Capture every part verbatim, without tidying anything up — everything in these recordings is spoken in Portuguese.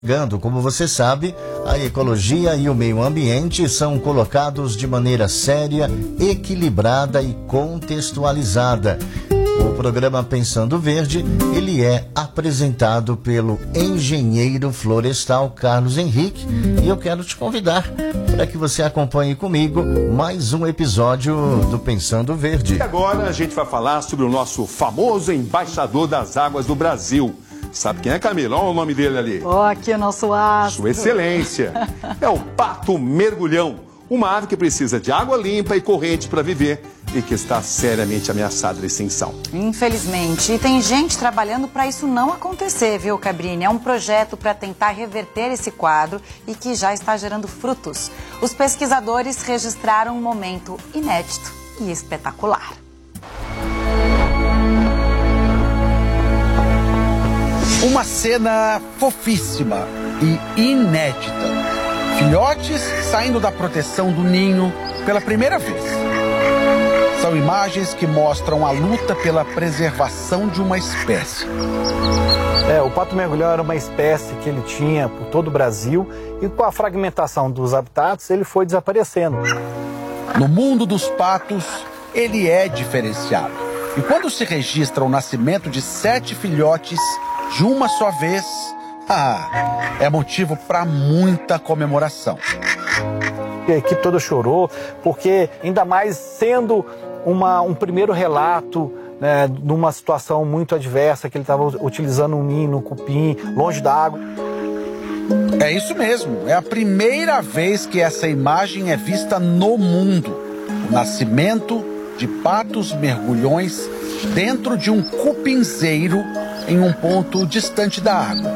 Como você sabe, a ecologia e o meio ambiente são colocados de maneira séria, equilibrada e contextualizada. O programa Pensando Verde, ele é apresentado pelo engenheiro florestal Carlos Henrique e eu quero te convidar para que você acompanhe comigo mais um episódio do Pensando Verde. E agora a gente vai falar sobre o nosso famoso embaixador das águas do Brasil. Sabe quem é, Camila? Olha o nome dele ali. Ó, oh, aqui é o nosso astro. Sua Excelência. É o pato mergulhão. Uma ave que precisa de água limpa e corrente para viver e que está seriamente ameaçada de extinção. Infelizmente. E tem gente trabalhando para isso não acontecer, viu, Cabrini? É um projeto para tentar reverter esse quadro e que já está gerando frutos. Os pesquisadores registraram um momento inédito e espetacular. Uma cena fofíssima e inédita. Filhotes saindo da proteção do ninho pela primeira vez. São imagens que mostram a luta pela preservação de uma espécie. É, o pato mergulhão era uma espécie que ele tinha por todo o Brasil e com a fragmentação dos habitats ele foi desaparecendo. No mundo dos patos, ele é diferenciado. E quando se registra o nascimento de sete filhotes de uma só vez, ah, é motivo para muita comemoração. A equipe toda chorou, porque ainda mais sendo uma, um primeiro relato, né, de uma situação muito adversa, que ele estava utilizando um ninho no cupim, longe da água. É isso mesmo, é a primeira vez que essa imagem é vista no mundo. O nascimento de patos mergulhões dentro de um cupinzeiro em um ponto distante da água.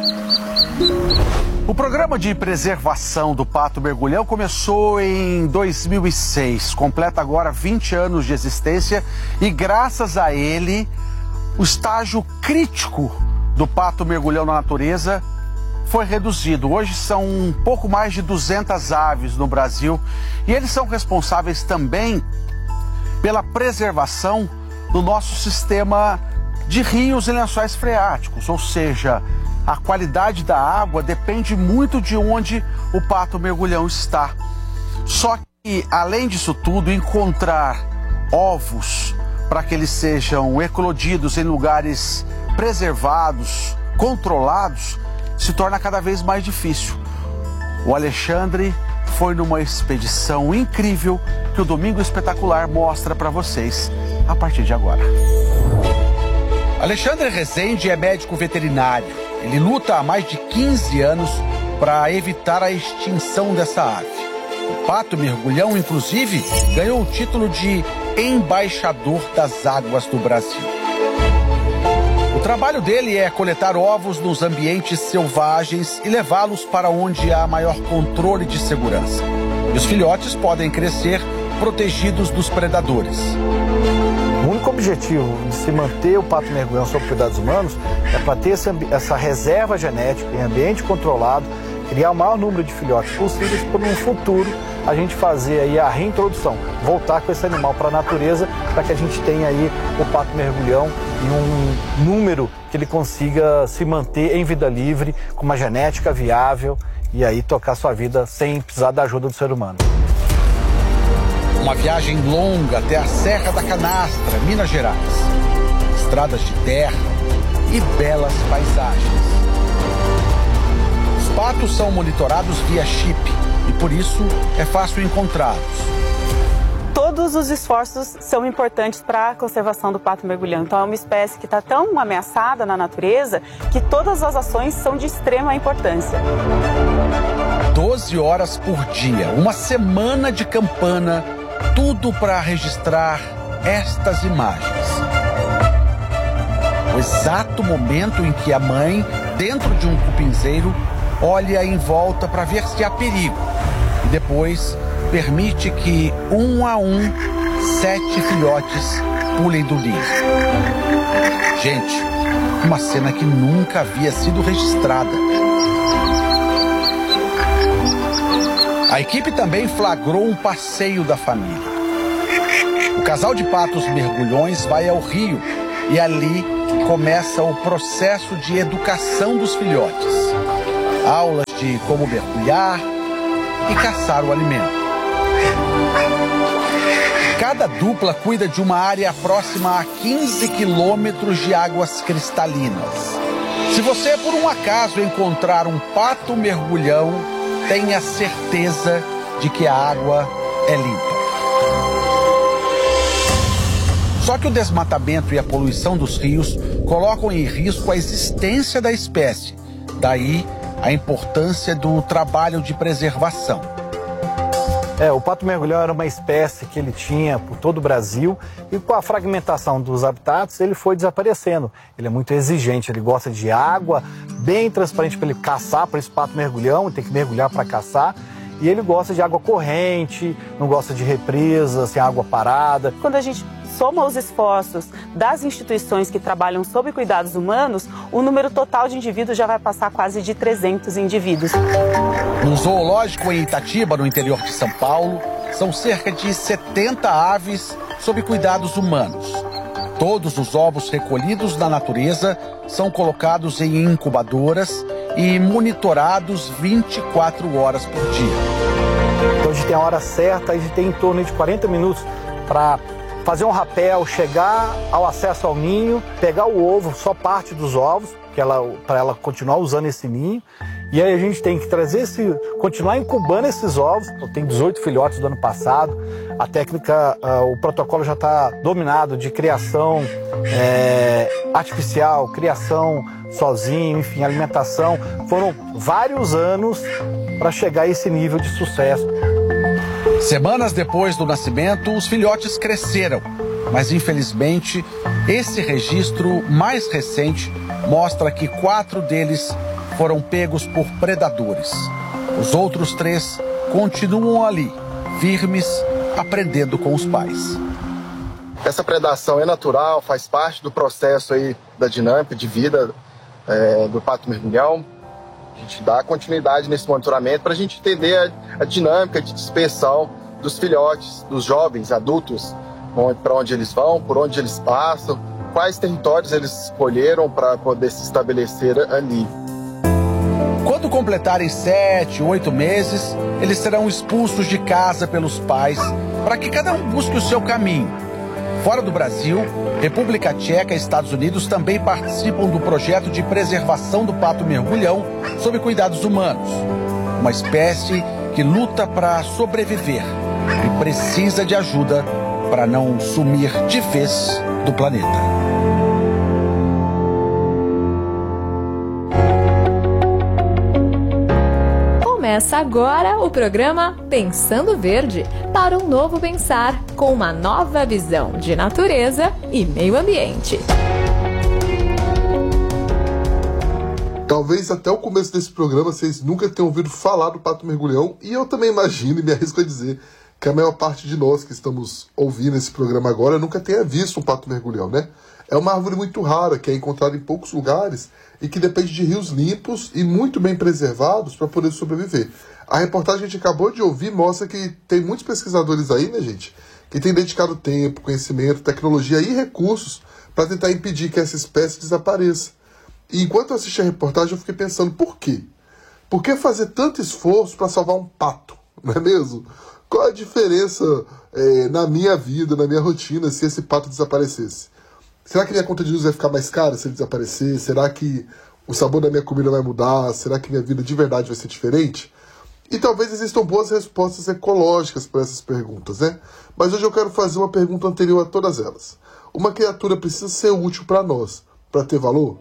O programa de preservação do pato mergulhão começou em dois mil e seis, completa agora vinte anos de existência e graças a ele, o estágio crítico do pato mergulhão na natureza foi reduzido. Hoje são um pouco mais de duzentas aves no Brasil e eles são responsáveis também pela preservação do nosso sistema de rios e lençóis freáticos, ou seja, a qualidade da água depende muito de onde o pato mergulhão está. Só que, além disso tudo, encontrar ovos para que eles sejam eclodidos em lugares preservados, controlados, se torna cada vez mais difícil. O Alexandre foi numa expedição incrível que o Domingo Espetacular mostra para vocês a partir de agora. Alexandre Rezende é médico veterinário. Ele luta há mais de quinze anos para evitar a extinção dessa ave. O pato mergulhão, inclusive, ganhou o título de embaixador das águas do Brasil. O trabalho dele é coletar ovos nos ambientes selvagens e levá-los para onde há maior controle de segurança. E os filhotes podem crescer protegidos dos predadores. O único objetivo de se manter o pato mergulhão sob cuidados humanos é para ter essa, essa reserva genética em ambiente controlado, criar o maior número de filhotes possíveis para no futuro a gente fazer aí a reintrodução, voltar com esse animal para a natureza para que a gente tenha aí o pato mergulhão em um número que ele consiga se manter em vida livre, com uma genética viável e aí tocar sua vida sem precisar da ajuda do ser humano. Uma viagem longa até a Serra da Canastra, Minas Gerais. Estradas de terra e belas paisagens. Os patos são monitorados via chip e por isso é fácil encontrá-los. Todos os esforços são importantes para a conservação do pato mergulhão. Então é uma espécie que está tão ameaçada na natureza que todas as ações são de extrema importância. doze horas por dia, uma semana de campana, tudo para registrar estas imagens. O exato momento em que a mãe, dentro de um cupinzeiro, olha em volta para ver se há perigo. E depois permite que, um a um, sete filhotes pulem do ninho. Gente, uma cena que nunca havia sido registrada. A equipe também flagrou um passeio da família. O casal de patos mergulhões vai ao rio e ali começa o processo de educação dos filhotes. aulas de como mergulhar e caçar o alimento. Cada dupla cuida de uma área próxima a quinze quilômetros de águas cristalinas. Se você, por um acaso, encontrar um pato mergulhão, tenha certeza de que a água é limpa. Só que o desmatamento e a poluição dos rios colocam em risco a existência da espécie. Daí a importância do trabalho de preservação. É, o pato mergulhão era uma espécie que ele tinha por todo o Brasil e com a fragmentação dos habitats ele foi desaparecendo. Ele é muito exigente, ele gosta de água bem transparente para ele caçar, para esse pato mergulhão, ele tem que mergulhar para caçar. E ele gosta de água corrente, não gosta de represas, sem água parada. Quando a gente soma os esforços das instituições que trabalham sob cuidados humanos, o número total de indivíduos já vai passar quase de trezentos indivíduos. No zoológico em Itatiba, no interior de São Paulo, são cerca de setenta aves sob cuidados humanos. Todos os ovos recolhidos na natureza são colocados em incubadoras e monitorados vinte e quatro horas por dia. Então a gente tem a hora certa, a gente tem em torno de quarenta minutos para fazer um rapel, chegar ao acesso ao ninho, pegar o ovo, só parte dos ovos, para ela continuar usando esse ninho. E aí a gente tem que trazer esse, continuar incubando esses ovos. Eu tenho dezoito filhotes do ano passado. A técnica, uh, o protocolo já está dominado de criação é, artificial, criação sozinho, enfim, alimentação. Foram vários anos para chegar a esse nível de sucesso. Semanas depois do nascimento, os filhotes cresceram, mas infelizmente esse registro mais recente mostra que quatro deles foram pegos por predadores. Os outros três continuam ali, firmes, aprendendo com os pais. Essa predação é natural, faz parte do processo aí da dinâmica de vida é, do pato mergulhão. A gente dá continuidade nesse monitoramento para a gente entender a, a dinâmica de dispersão dos filhotes, dos jovens, adultos, para onde eles vão, por onde eles passam, quais territórios eles escolheram para poder se estabelecer ali. Quando completarem sete, oito meses, eles serão expulsos de casa pelos pais para que cada um busque o seu caminho. Fora do Brasil, República Tcheca e Estados Unidos também participam do projeto de preservação do pato mergulhão sob cuidados humanos. Uma espécie que luta para sobreviver e precisa de ajuda para não sumir de vez do planeta. Começa agora o programa Pensando Verde, para um novo pensar, com uma nova visão de natureza e meio ambiente. Talvez até o começo desse programa vocês nunca tenham ouvido falar do pato mergulhão, e eu também imagino e me arrisco a dizer que a maior parte de nós que estamos ouvindo esse programa agora nunca tenha visto um pato mergulhão, né? É uma árvore muito rara, que é encontrada em poucos lugares e que depende de rios limpos e muito bem preservados para poder sobreviver. A reportagem que a gente acabou de ouvir mostra que tem muitos pesquisadores aí, né, gente, que têm dedicado tempo, conhecimento, tecnologia e recursos para tentar impedir que essa espécie desapareça. E enquanto eu assisti a reportagem, eu fiquei pensando, por quê? Por que fazer tanto esforço para salvar um pato, não é mesmo? Qual a diferença é, na minha vida, na minha rotina, se esse pato desaparecesse? Será que minha conta de luz vai ficar mais cara se ele desaparecer? Será que o sabor da minha comida vai mudar? Será que minha vida de verdade vai ser diferente? E talvez existam boas respostas ecológicas para essas perguntas, né? Mas hoje eu quero fazer uma pergunta anterior a todas elas. Uma criatura precisa ser útil para nós, para ter valor?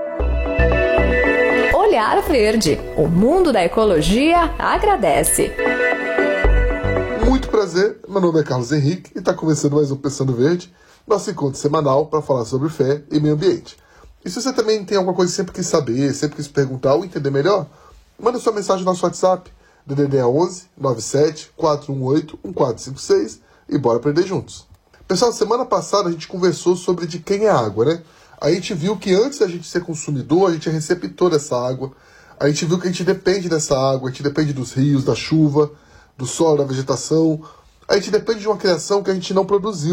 Olhar Verde, o mundo da ecologia agradece. Muito prazer, meu nome é Carlos Henrique e está começando mais um Pensando Verde, nosso encontro semanal para falar sobre fé e meio ambiente. E se você também tem alguma coisa que sempre quis saber, sempre quis perguntar ou entender melhor, manda sua mensagem no nosso WhatsApp, D D D onze, nove sete, quatro um oito, um quatro cinco seis, e bora aprender juntos. Pessoal, semana passada a gente conversou sobre de quem é a água, né? A gente viu que antes da gente ser consumidor, a gente é receptor dessa água. A gente viu que a gente depende dessa água, a gente depende dos rios, da chuva, do solo, da vegetação. A gente depende de uma criação que a gente não produziu.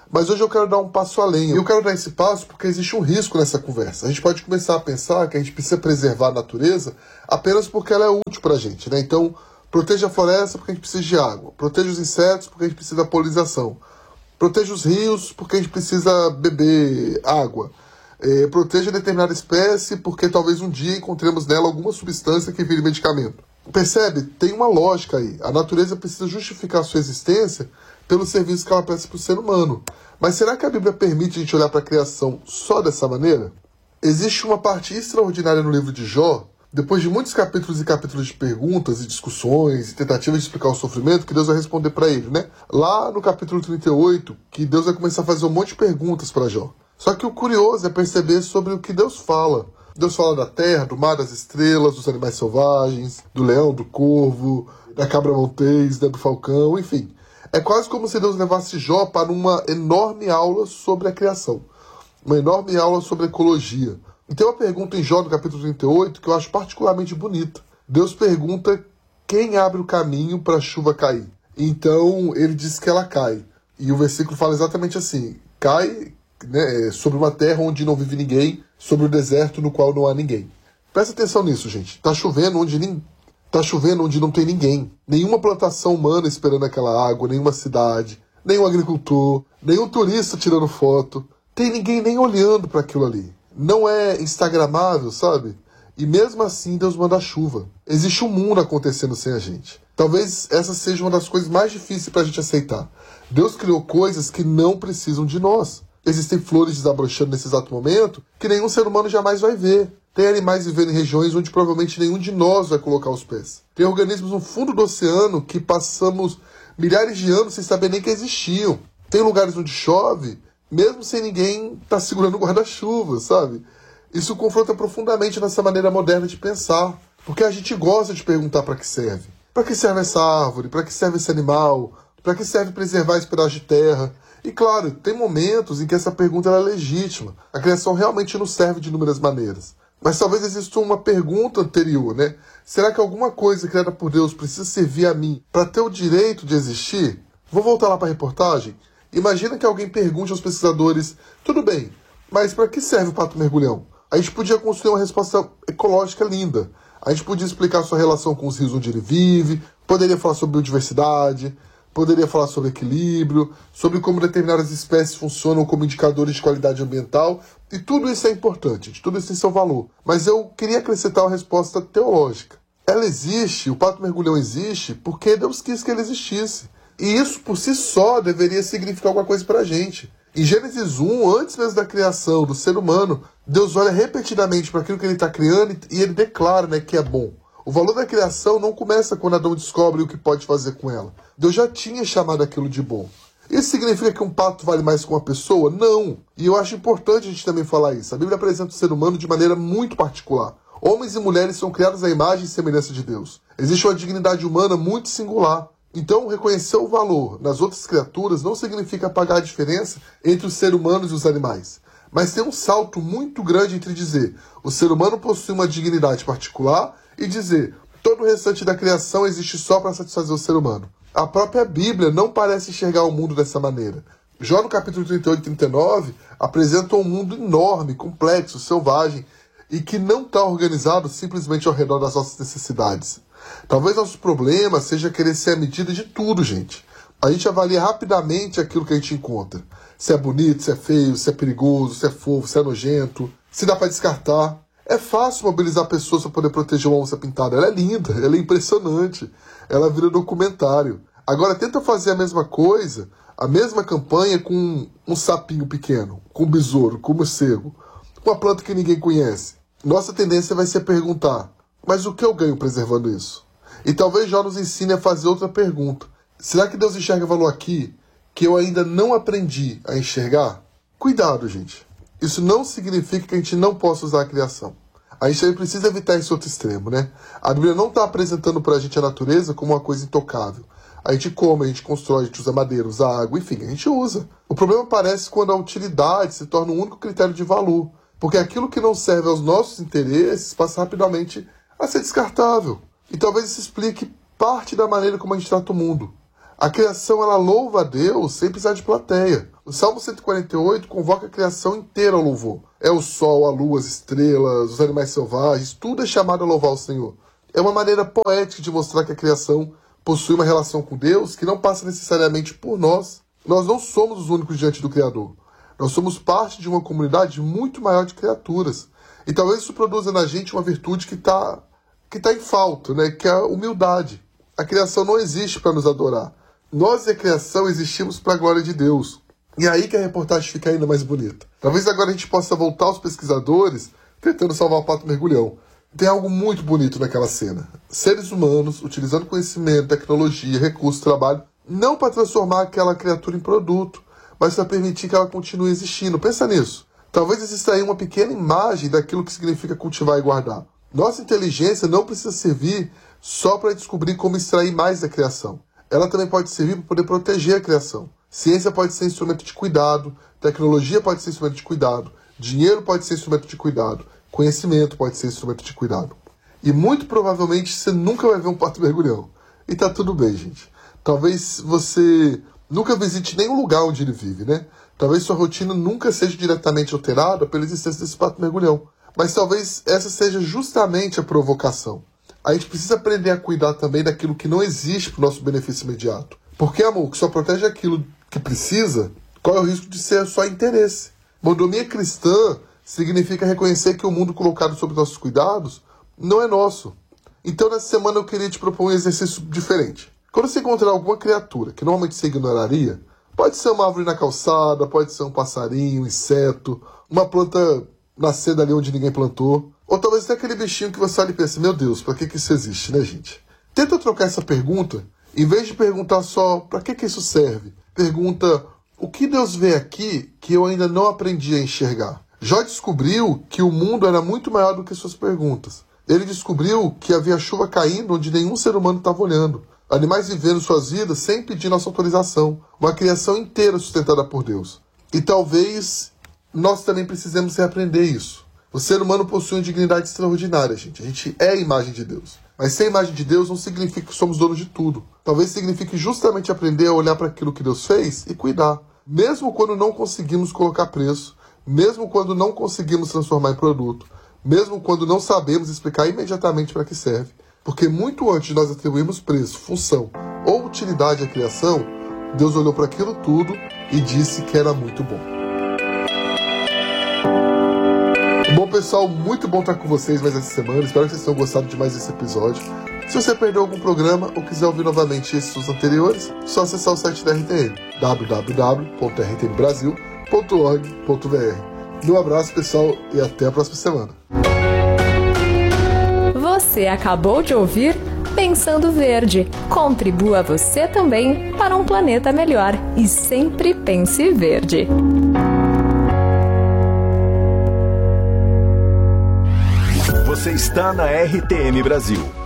Mas hoje eu quero dar um passo além. E eu quero dar esse passo porque existe um risco nessa conversa. A gente pode começar a pensar que a gente precisa preservar a natureza apenas porque ela é útil pra gente, né? Então, proteja a floresta porque a gente precisa de água. Proteja os insetos porque a gente precisa da polinização. Proteja os rios porque a gente precisa beber água. É, proteja determinada espécie porque talvez um dia encontremos nela alguma substância que vire medicamento. Percebe? Tem uma lógica aí. A natureza precisa justificar a sua existência pelo serviço que ela presta para o ser humano. Mas será que a Bíblia permite a gente olhar para a criação só dessa maneira? Existe uma parte extraordinária no livro de Jó, depois de muitos capítulos e capítulos de perguntas e discussões e tentativas de explicar o sofrimento, que Deus vai responder para ele, né? Lá no capítulo trinta e oito, que Deus vai começar a fazer um monte de perguntas para Jó. Só que o curioso é perceber sobre o que Deus fala. Deus fala da terra, do mar, das estrelas, dos animais selvagens, do leão, do corvo, da cabra montês, né, do falcão, enfim. É quase como se Deus levasse Jó para uma enorme aula sobre a criação. Uma enorme aula sobre ecologia. E tem uma pergunta em Jó, no capítulo trinta e oito, que eu acho particularmente bonita. Deus pergunta quem abre o caminho para a chuva cair. Então ele diz que ela cai. E o versículo fala exatamente assim. Cai, né, sobre uma terra onde não vive ninguém, sobre o deserto no qual não há ninguém. Presta atenção nisso, gente. Tá chovendo onde ninguém... Tá chovendo onde não tem ninguém. Nenhuma plantação humana esperando aquela água, nenhuma cidade, nenhum agricultor, nenhum turista tirando foto. Tem ninguém nem olhando para aquilo ali. Não é instagramável, sabe? E mesmo assim Deus manda a chuva. Existe um mundo acontecendo sem a gente. Talvez essa seja uma das coisas mais difíceis para a gente aceitar. Deus criou coisas que não precisam de nós. Existem flores desabrochando nesse exato momento que nenhum ser humano jamais vai ver. Tem animais vivendo em regiões onde provavelmente nenhum de nós vai colocar os pés. Tem organismos no fundo do oceano que passamos milhares de anos sem saber nem que existiam. Tem lugares onde chove, mesmo sem ninguém estar segurando o guarda-chuva, sabe? Isso confronta profundamente nossa maneira moderna de pensar. Porque a gente gosta de perguntar para que serve. Para que serve essa árvore? Para que serve esse animal? Para que serve preservar esse pedaço de terra? E claro, tem momentos em que essa pergunta é legítima. A criação realmente nos serve de inúmeras maneiras. Mas talvez exista uma pergunta anterior, né? Será que alguma coisa criada por Deus precisa servir a mim para ter o direito de existir? Vou voltar lá para a reportagem. Imagina que alguém pergunte aos pesquisadores, tudo bem, mas para que serve o pato mergulhão? A gente podia construir uma resposta ecológica linda. A gente podia explicar sua relação com os rios onde ele vive, poderia falar sobre biodiversidade, poderia falar sobre equilíbrio, sobre como determinadas espécies funcionam como indicadores de qualidade ambiental, e tudo isso é importante, tudo isso tem seu valor. Mas eu queria acrescentar uma resposta teológica. Ela existe, o pato mergulhão existe, porque Deus quis que ele existisse. E isso por si só deveria significar alguma coisa para a gente. Em Gênesis um, antes mesmo da criação do ser humano, Deus olha repetidamente para aquilo que ele está criando e ele declara, né, que é bom. O valor da criação não começa quando Adão descobre o que pode fazer com ela. Deus já tinha chamado aquilo de bom. Isso significa que um pato vale mais que uma pessoa? Não. E eu acho importante a gente também falar isso. A Bíblia apresenta o ser humano de maneira muito particular. Homens e mulheres são criados à imagem e semelhança de Deus. Existe uma dignidade humana muito singular. Então, reconhecer o valor nas outras criaturas não significa apagar a diferença entre os seres humanos e os animais. Mas tem um salto muito grande entre dizer o ser humano possui uma dignidade particular e dizer todo o restante da criação existe só para satisfazer o ser humano. A própria Bíblia não parece enxergar o mundo dessa maneira. Jó no capítulo trinta e oito e trinta e nove apresenta um mundo enorme, complexo, selvagem e que não está organizado simplesmente ao redor das nossas necessidades. Talvez nosso problema seja querer ser a medida de tudo, gente. A gente avalia rapidamente aquilo que a gente encontra. Se é bonito, se é feio, se é perigoso, se é fofo, se é nojento, se dá para descartar. É fácil mobilizar pessoas para poder proteger uma onça pintada. Ela é linda, ela é impressionante. Ela vira documentário. Agora tenta fazer a mesma coisa, a mesma campanha com um, um sapinho pequeno, com um besouro, com um morcego, com uma planta que ninguém conhece. Nossa tendência vai ser perguntar, mas o que eu ganho preservando isso? E talvez Jó nos ensine a fazer outra pergunta. Será que Deus enxerga valor aqui que eu ainda não aprendi a enxergar? Cuidado, gente. Isso não significa que a gente não possa usar a criação. A gente também precisa evitar esse outro extremo, né? A Bíblia não está apresentando para a gente a natureza como uma coisa intocável. A gente come, a gente constrói, a gente usa madeira, usa água, enfim, a gente usa. O problema aparece quando a utilidade se torna o único critério de valor. Porque aquilo que não serve aos nossos interesses passa rapidamente a ser descartável. E talvez isso explique parte da maneira como a gente trata o mundo. A criação, ela louva a Deus sem precisar de plateia. O Salmo cento e quarenta e oito convoca a criação inteira ao louvor. É o sol, a lua, as estrelas, os animais selvagens, tudo é chamado a louvar o Senhor. É uma maneira poética de mostrar que a criação possui uma relação com Deus que não passa necessariamente por nós. Nós não somos os únicos diante do Criador. Nós somos parte de uma comunidade muito maior de criaturas. E talvez isso produza na gente uma virtude que está que tá em falta, né? Que é a humildade. A criação não existe para nos adorar. Nós e a criação existimos para a glória de Deus. E é aí que a reportagem fica ainda mais bonita. Talvez agora a gente possa voltar aos pesquisadores tentando salvar o pato mergulhão. Tem algo muito bonito naquela cena. Seres humanos utilizando conhecimento, tecnologia, recursos, trabalho, não para transformar aquela criatura em produto, mas para permitir que ela continue existindo. Pensa nisso. Talvez exista aí uma pequena imagem daquilo que significa cultivar e guardar. Nossa inteligência não precisa servir só para descobrir como extrair mais da criação. Ela também pode servir para poder proteger a criação. Ciência pode ser instrumento de cuidado, tecnologia pode ser instrumento de cuidado, dinheiro pode ser instrumento de cuidado, conhecimento pode ser instrumento de cuidado. E muito provavelmente você nunca vai ver um pato mergulhão. E tá tudo bem, gente. Talvez você nunca visite nenhum lugar onde ele vive, né? Talvez sua rotina nunca seja diretamente alterada pela existência desse pato mergulhão. Mas talvez essa seja justamente a provocação. A gente precisa aprender a cuidar também daquilo que não existe para o nosso benefício imediato. Porque, amor, que só protege aquilo que precisa, qual é o risco de ser só interesse? Mordomia cristã significa reconhecer que o mundo colocado sob nossos cuidados não é nosso. Então, nessa semana eu queria te propor um exercício diferente. Quando você encontrar alguma criatura que normalmente você ignoraria, pode ser uma árvore na calçada, pode ser um passarinho, um inseto, uma planta nascendo ali onde ninguém plantou, ou talvez até aquele bichinho que você olha e pensa, meu Deus, para que que isso existe, né, gente? Tenta trocar essa pergunta, em vez de perguntar só, para que que isso serve? Pergunta, o que Deus vê aqui que eu ainda não aprendi a enxergar? Jó descobriu que o mundo era muito maior do que suas perguntas. Ele descobriu que havia chuva caindo onde nenhum ser humano estava olhando. Animais vivendo suas vidas sem pedir nossa autorização. Uma criação inteira sustentada por Deus. E talvez nós também precisemos reaprender isso. O ser humano possui uma dignidade extraordinária, gente. A gente é a imagem de Deus. Mas ser a imagem de Deus não significa que somos donos de tudo. Talvez signifique justamente aprender a olhar para aquilo que Deus fez e cuidar. Mesmo quando não conseguimos colocar preço, mesmo quando não conseguimos transformar em produto, mesmo quando não sabemos explicar imediatamente para que serve. Porque muito antes de nós atribuirmos preço, função ou utilidade à criação, Deus olhou para aquilo tudo e disse que era muito bom. Bom, pessoal, muito bom estar com vocês mais essa semana. Espero que vocês tenham gostado de mais esse episódio. Se você perdeu algum programa ou quiser ouvir novamente esses os anteriores, é só acessar o site da R T N, w w w ponto r t n brasil ponto org ponto b r. Um abraço, pessoal, e até a próxima semana. Você acabou de ouvir Pensando Verde. Contribua você também para um planeta melhor e sempre pense verde. Você está na R T M Brasil.